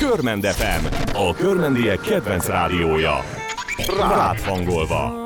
Körmend FM, a körmendiek kedvenc rádiója. Rád hangolva.